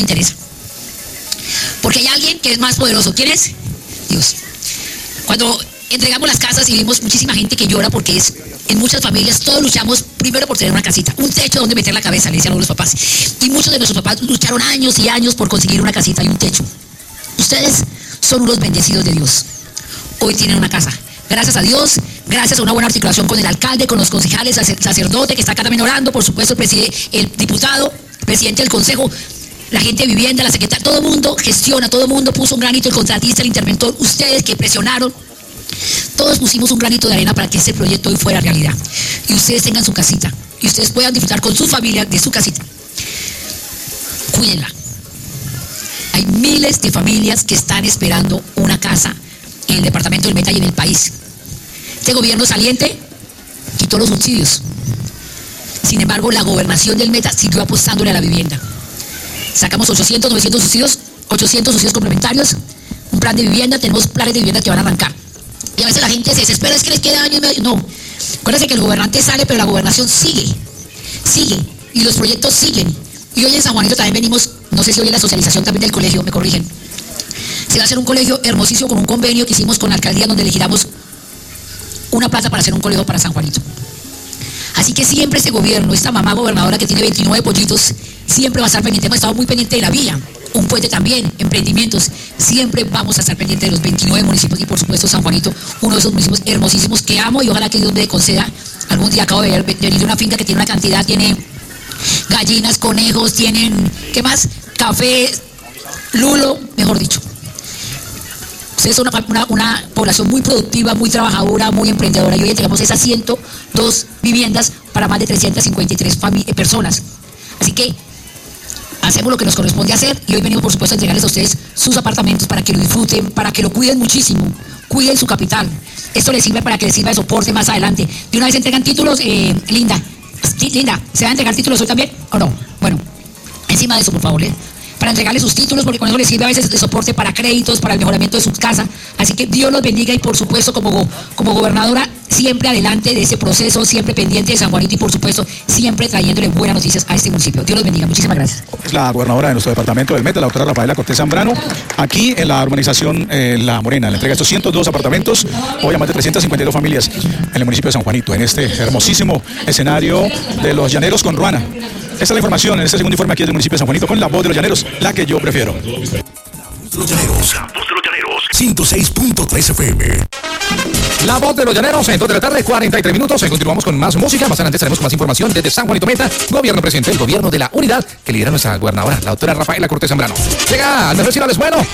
interesa. Porque hay alguien que es más poderoso. ¿Quién es? Dios. Cuando entregamos las casas y vimos muchísima gente que llora porque en muchas familias todos luchamos primero por tener una casita, un techo donde meter la cabeza, le decían los papás. Y muchos de nuestros papás lucharon años y años por conseguir una casita y un techo. Ustedes son unos bendecidos de Dios. Hoy tienen una casa. Gracias a Dios, gracias a una buena articulación con el alcalde, con los concejales, el sacerdote que está acá también orando, por supuesto el diputado, presidente del consejo, la gente de vivienda, la secretaria, todo el mundo gestiona, todo el mundo puso un granito, el contratista, el interventor, ustedes que presionaron, todos pusimos un granito de arena para que ese proyecto hoy fuera realidad. Y ustedes tengan su casita, y ustedes puedan disfrutar con su familia de su casita. Cuídenla. Hay miles de familias que están esperando una casa en el departamento del Meta y en el país. Este gobierno saliente quitó los subsidios. Sin embargo, la gobernación del Meta siguió apostándole a la vivienda. Sacamos 800, 900 subsidios, 800 subsidios complementarios, un plan de vivienda, tenemos planes de vivienda que van a arrancar. Y a veces la gente se desespera, es que les queda año y medio. No, acuérdense que el gobernante sale, pero la gobernación sigue, y los proyectos siguen. Y hoy en San Juanito también venimos, no sé si hoy en la socialización también del colegio, me corrigen. Se va a hacer un colegio hermosísimo con un convenio que hicimos con la alcaldía donde elegiramos una plaza para hacer un colegio para San Juanito. Así que siempre este gobierno, esta mamá gobernadora que tiene 29 pollitos, siempre va a estar pendiente. Hemos estado muy pendiente de la vía, un puente también, emprendimientos. Siempre vamos a estar pendientes de los 29 municipios y por supuesto San Juanito, uno de esos municipios hermosísimos que amo y ojalá que Dios me conceda. Algún día acabo de venir de una finca que tiene una cantidad, tiene gallinas, conejos, tienen, ¿qué más? Café, lulo, mejor dicho. Ustedes son una población muy productiva, muy trabajadora, muy emprendedora y hoy entregamos esas 102 viviendas para más de 353 personas. Así que hacemos lo que nos corresponde hacer y hoy venimos por supuesto a entregarles a ustedes sus apartamentos para que lo disfruten, para que lo cuiden muchísimo, cuiden su capital. Esto les sirve para que les sirva de soporte más adelante. De una vez entregan títulos, Linda, ¿se van a entregar títulos hoy también o no? Bueno, encima de eso por favor, para entregarle sus títulos, porque con eso les sirve a veces de soporte para créditos, para el mejoramiento de su casa. Así que Dios los bendiga y por supuesto como gobernadora siempre adelante de ese proceso, siempre pendiente de San Juanito y por supuesto siempre trayéndole buenas noticias a este municipio. Dios los bendiga, muchísimas gracias. Es la gobernadora de nuestro departamento del Meta, la doctora Rafaela Cortés Zambrano, aquí en la urbanización La Morena, la entrega de estos 102 apartamentos, hoy a más de 352 familias en el municipio de San Juanito, en este hermosísimo escenario de los Llaneros con Ruana. Esta es la información en este segundo informe aquí del municipio de San Juanito con la voz de los Llaneros, la que yo prefiero. La voz de los Llaneros, 106.3 FM. La voz de los Llaneros, en 2 de la tarde, 43 minutos. Continuamos con más música. Más adelante estaremos con más información desde San Juanito Meta. Gobierno presidente, el gobierno de la unidad que lidera nuestra gobernadora, la doctora Rafaela Cortés Zambrano. Llega al mejor cielo, bueno.